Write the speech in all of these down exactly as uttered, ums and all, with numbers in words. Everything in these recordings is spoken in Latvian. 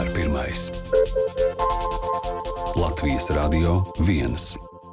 vienmēr pirmais. Latvijas Radio viens.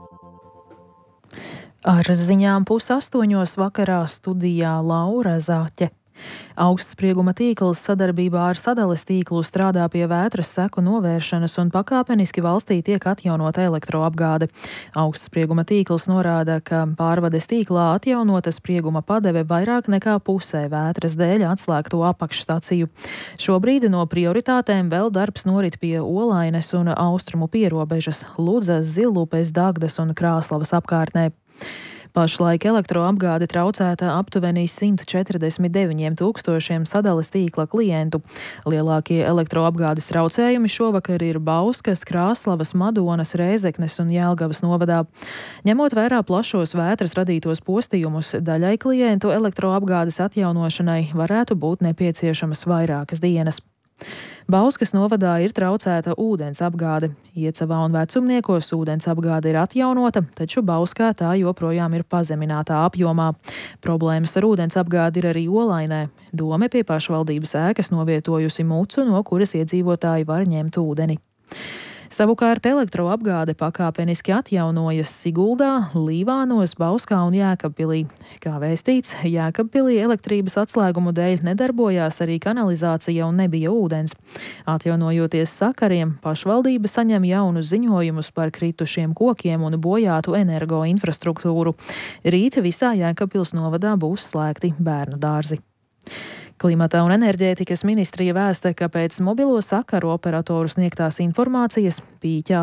Ar ziņām pusastoņos vakarā studijā Laura Zaķe. Augstsprieguma tīkls sadarbībā ar sadales tīklu strādā pie vētras seku novēršanas un pakāpeniski valstī tiek atjaunota elektroapgāde. Augstsprieguma tīkls norāda, ka pārvades tīklā atjaunota sprieguma padeve vairāk nekā pusē vētras dēļ atslēgto apakšstaciju. Šobrīd no prioritātēm vēl darbs norit pie Olaines un austrumu pierobežas, Ludzas, Zillupes, Dagdas un Krāslavas apkārtnē. Pašlaik elektroapgāde traucēta aptuveni simt četrdesmit deviņiem tūkstošiem sadales tīkla klientu. Lielākie elektroapgādes traucējumi šovakar ir Bauskas, Krāslavas, Madonas, Rēzeknes un Jelgavas novadā. Ņemot vērā plašos vētras radītos postījumus, daļai klientu elektroapgādes atjaunošanai varētu būt nepieciešamas vairākas dienas. Bauskas novadā ir traucēta ūdens apgāde. Iecavā un Vecumniekos ūdens apgāde ir atjaunota, taču Bauskā tā joprojām ir pazeminātā apjomā. Problēmas ar ūdens apgādi ir arī Olainē. Dome pie pašvaldības ēkas novietojusi mucu, no kuras iedzīvotāji var ņemt ūdeni. Savukārt elektroapgāde pakāpeniski atjaunojas Siguldā, Līvānos, Bauskā un Jēkabpilī. Kā vēstīts, Jēkabpilī elektrības atslēgumu dēļ nedarbojās arī kanalizācija un nebija ūdens. Atjaunojoties sakariem, pašvaldība saņem jaunus ziņojumus par kritušiem kokiem un bojātu energoinfrastruktūru. Rīt visā Jēkabpils novadā būs slēgti bērnu dārzi. Klimata un enerģētikas ministrija vēsta, ka pēc mobilo sakaru operatoru sniegtās informācijas Pīķā